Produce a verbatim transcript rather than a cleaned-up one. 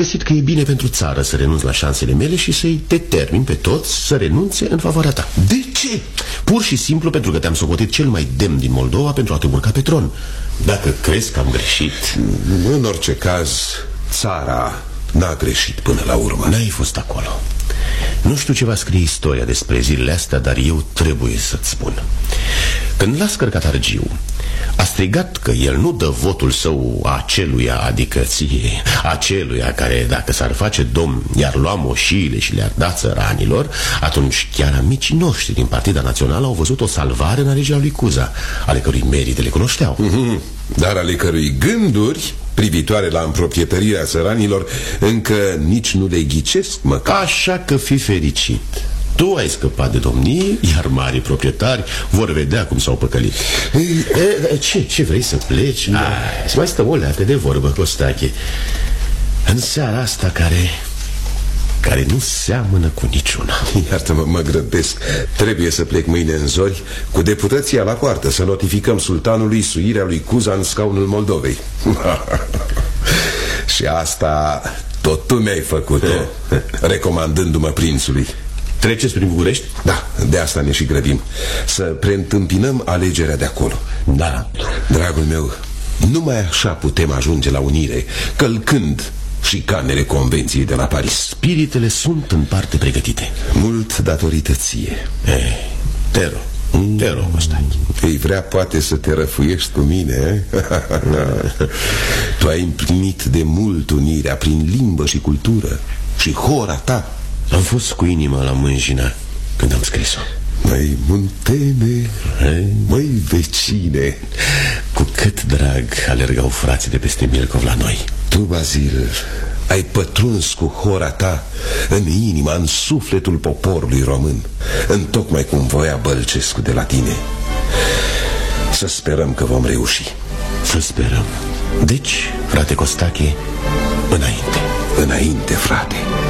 găsit că e bine pentru țară să renunț la șansele mele și să-i determin pe toți să renunțe în favoarea ta. De ce? Pur și simplu pentru că te-am socotit cel mai demn din Moldova pentru a te urca pe tron. Dacă crezi că am greșit... În orice caz, țara n-a greșit până la urmă. N-ai fost acolo. Nu știu ce va scrie istoria despre zilele astea, dar eu trebuie să-ți spun. Când Lascăr Catargiu a strigat că el nu dă votul său aceluia, adică ție, aceluia care, dacă s-ar face domn, i-ar lua moșiile și le-ar da țăranilor, atunci chiar amicii noștri din Partida Națională au văzut o salvare în alegerea lui Cuza, ale cărui merite le cunoșteau. Mm-hmm. Dar ale cărui gânduri privitoare la împroprietărirea țăranilor încă nici nu le ghicesc măcar. Așa că fii fericit. Tu ai scăpat de domnie, iar marii proprietari vor vedea cum s-au păcălit. e, ce, ce vrei să pleci? Da. Să mai stăm o leacă de vorbă, Costache. În seara asta care... care nu seamănă cu niciuna. Iartă-mă, mă grăbesc. Trebuie să plec mâine în zori cu deputația la poartă să notificăm sultanului suirea lui Cuza în scaunul Moldovei. Și asta tot tu mi-ai făcut-o, recomandându-mă prințului. Treceți prin București? Da, de asta ne și grăbim. Să preîntâmpinăm alegerea de acolo. Da. Dragul meu, numai așa putem ajunge la unire, călcând șicanele convenției de la Paris. Spiritele sunt în parte pregătite. Mult datorită ție. Eh, te rog, te rog, Costache. Ei vrea poate să te răfuiești cu mine, eh? Tu ai împlinit de mult unirea prin limbă și cultură. Și hora ta. Am fost cu inima la mânjină când am scris-o. Măi Muntene, măi vecine. Cu cât drag alergau frații de peste Milcov la noi. Tu, Bazil, ai pătruns cu hora ta în inima, în sufletul poporului român, întocmai cum voia Bălcescu de la tine. Să sperăm că vom reuși. Să sperăm. Deci, frate Costache, înainte. Înainte, frate.